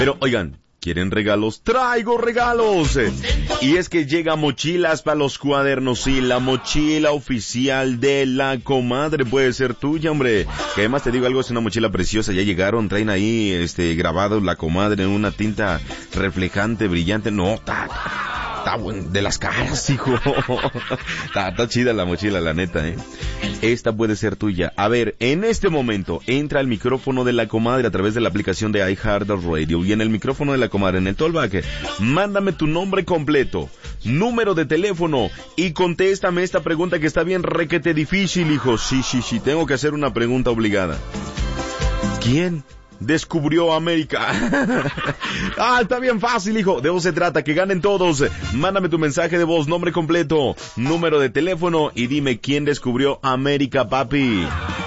Pero oigan, ¿quieren regalos? ¡Traigo regalos! Y es que llega Mochilas para los Cuadernos, sí, la mochila oficial de La Comadre puede ser tuya, hombre. Que además te digo algo, es una mochila preciosa, ya llegaron, traen ahí, grabado La Comadre en una tinta reflejante, brillante. No, está bueno, de las caras, hijo. Está chida la mochila, la neta, Esta puede ser tuya. A ver, en este momento, entra al micrófono de La Comadre a través de la aplicación de iHeartRadio. Y en el micrófono de La Comadre, en el talkback, mándame tu nombre completo, número de teléfono y contéstame esta pregunta que está bien requete difícil, hijo. Sí, tengo que hacer una pregunta obligada. ¿Quién descubrió América? Está bien fácil, hijo. De eso se trata, que ganen todos. Mándame tu mensaje de voz, nombre completo, número de teléfono y dime quién descubrió América, papi.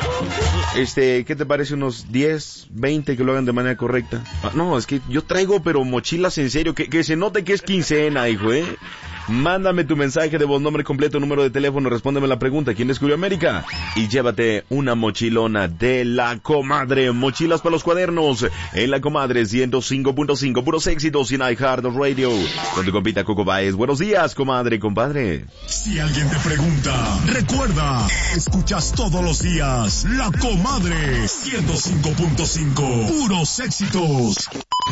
¿Qué te parece? Unos 10, 20 que lo hagan de manera correcta. No, es que yo traigo, pero mochilas en serio, que se note que es quincena, hijo, Mándame tu mensaje de voz, nombre completo, número de teléfono, respóndeme la pregunta, ¿quién descubrió América? Y llévate una mochilona de La Comadre, mochilas para los cuadernos, en La Comadre 105.5, puros éxitos en iHeartRadio, con tu compita Coco Baez. Buenos días, comadre, compadre. Si alguien te pregunta, recuerda, escuchas todos los días La Comadre 105.5, puros éxitos.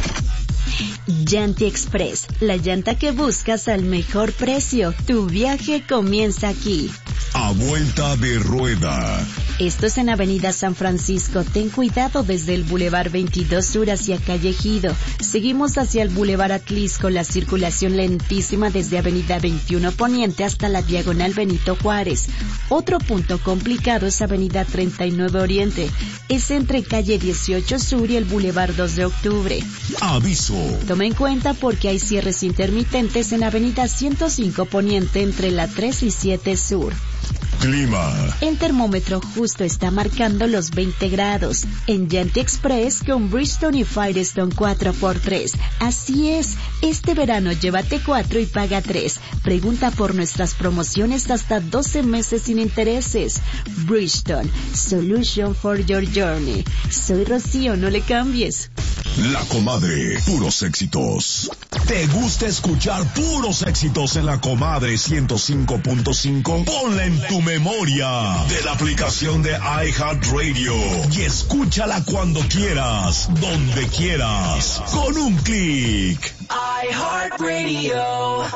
Llanti Express, la llanta que buscas al mejor precio. Tu viaje comienza aquí. A vuelta de rueda. Esto es en Avenida San Francisco. Ten cuidado desde el Boulevard 22 Sur hacia Calle Ejido. Seguimos hacia el Boulevard Atlisco, la circulación lentísima desde Avenida 21 Poniente hasta la Diagonal Benito Juárez. Otro punto complicado es Avenida 39 Oriente. Es entre Calle 18 Sur y el Boulevard 2 de Octubre. Aviso. Toma en cuenta porque hay cierres intermitentes en Avenida 105 Poniente entre la 3 y 7 Sur. Clima. El termómetro justo está marcando los 20 grados. En Llanti Express con Bridgestone y Firestone 4x3. Así es, este verano llévate 4 y paga 3. Pregunta por nuestras promociones hasta 12 meses sin intereses. Bridgestone, Solution for your journey. Soy Rocío, no le cambies. La Comadre, puros éxitos. ¿Te gusta escuchar puros éxitos en La Comadre 105.5? Ponla en tu memoria de la aplicación de iHeartRadio y escúchala cuando quieras, donde quieras, con un clic. iHeartRadio.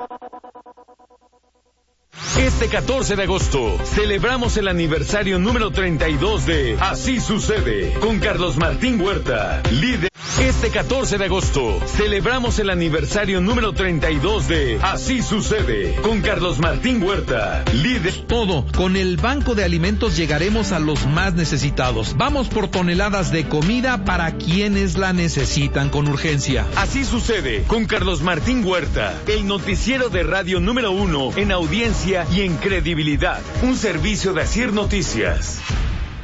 Este 14 de agosto celebramos el aniversario número 32 de Así Sucede con Carlos Martín Huerta, líder. Este 14 de agosto celebramos el aniversario número 32 de Así Sucede con Carlos Martín Huerta, líder. Todo, con el Banco de Alimentos llegaremos a los más necesitados. Vamos por toneladas de comida para quienes la necesitan con urgencia. Así Sucede con Carlos Martín Huerta, el noticiero de radio número 1 en audiencia y en credibilidad. Un servicio de Asir Noticias.